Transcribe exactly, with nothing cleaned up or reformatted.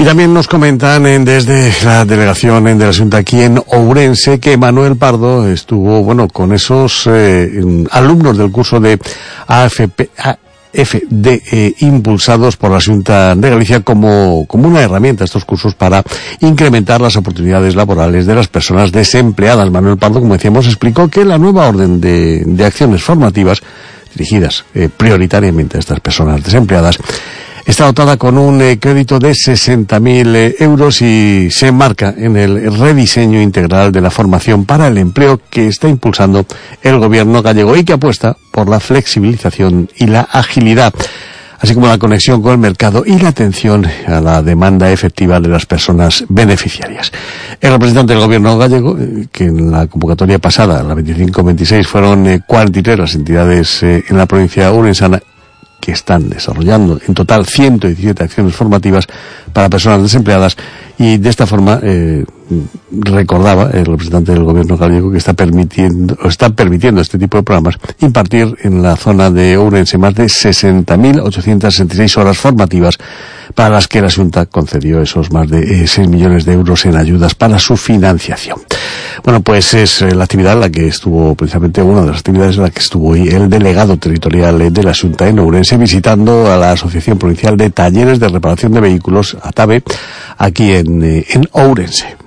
Y también nos comentan en, desde la delegación en de la Xunta aquí en Ourense que Manuel Pardo estuvo, bueno, con esos eh, alumnos del curso de A F P, A F D eh, impulsados por la Xunta de Galicia como, como una herramienta, estos cursos, para incrementar las oportunidades laborales de las personas desempleadas. Manuel Pardo, como decíamos, explicó que la nueva orden de, de acciones formativas dirigidas eh, prioritariamente a estas personas desempleadas está dotada con un eh, crédito de sesenta mil eh, euros y se enmarca en el rediseño integral de la formación para el empleo que está impulsando el gobierno gallego y que apuesta por la flexibilización y la agilidad, así como la conexión con el mercado y la atención a la demanda efectiva de las personas beneficiarias. El representante del gobierno gallego, eh, que en la convocatoria pasada, la veinticinco veintiséis, fueron eh, cuarenta y tres las entidades eh, en la provincia urensana que están desarrollando en total ciento diecisiete acciones formativas para personas desempleadas, y de esta forma eh, recordaba el representante del gobierno gallego que está permitiendo o está permitiendo este tipo de programas impartir en la zona de Ourense más de sesenta mil ochocientas sesenta y seis horas formativas, para las que la Xunta concedió esos más de eh, seis millones de euros en ayudas para su financiación. Bueno, pues es eh, la actividad en la que estuvo, precisamente una de las actividades en la que estuvo hoy el delegado territorial eh, de la Xunta en Ourense, visitando a la Asociación Provincial de Talleres de Reparación de Vehículos, ATAVE, aquí en, eh, en Ourense.